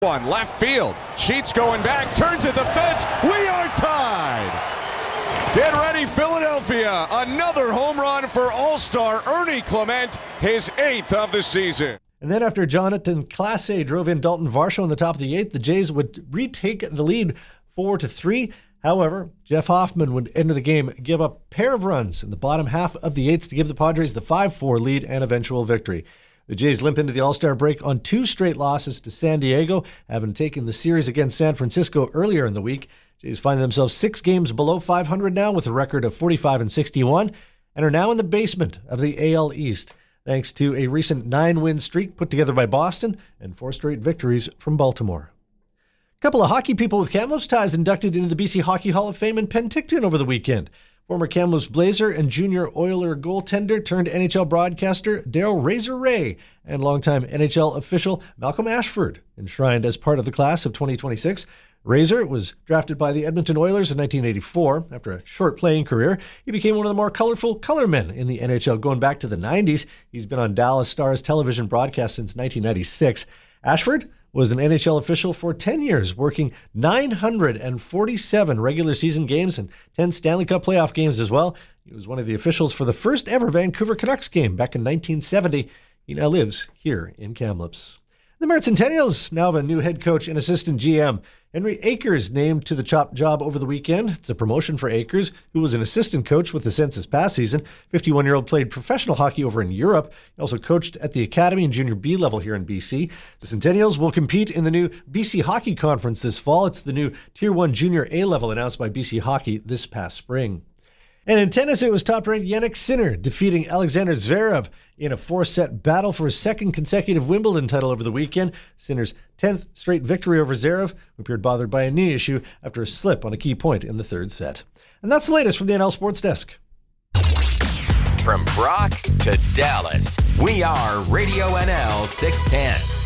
One left field. Sheets going back, turns at the fence. We are tied. Get ready, Philadelphia. Another home run for All-Star Ernie Clement, his 8th of the season. And then after Jonathan Clase drove in Dalton Varsho in the top of the 8th, the Jays would retake the lead 4-3. However, Jeff Hoffman would enter the game, give up a pair of runs in the bottom half of the 8th to give the Padres the 5-4 lead and eventual victory. The Jays limp into the All-Star break on 2 straight losses to San Diego, having taken the series against San Francisco earlier in the week. Jays find themselves 6 games below 500 now with a record of 45-61 and are now in the basement of the AL East, thanks to a recent 9-win streak put together by Boston and 4 straight victories from Baltimore. A couple of hockey people with Kamloops ties inducted into the BC Hockey Hall of Fame in Penticton over the weekend. Former Kamloops Blazer and junior Oiler goaltender turned NHL broadcaster Daryl Razor Ray and longtime NHL official Malcolm Ashford enshrined as part of the class of 2026. Razor was drafted by the Edmonton Oilers in 1984. After a short playing career, he became one of the more colorful colormen in the NHL going back to the 90s. He's been on Dallas Stars television broadcast since 1996. Ashford was an NHL official for 10 years, working 947 regular season games and 10 Stanley Cup playoff games as well. He was one of the officials for the first ever Vancouver Canucks game back in 1970. He now lives here in Kamloops. The Merritt Centennials now have a new head coach and assistant GM. Henry Akers named to the top job over the weekend. It's a promotion for Akers, who was an assistant coach with the Sens this past season. 51-year-old played professional hockey over in Europe. He also coached at the academy and junior B level here in BC. The Centennials will compete in the new BC Hockey Conference this fall. It's the new Tier 1 junior A level announced by BC Hockey this past spring. And in tennis, it was top-ranked Jannik Sinner defeating Alexander Zverev in a 4-set battle for his 2nd consecutive Wimbledon title over the weekend. Sinner's 10th straight victory over Zverev, who appeared bothered by a knee issue after a slip on a key point in the 3rd set. And that's the latest from the NL Sports Desk. From Brock to Dallas, we are Radio NL 610.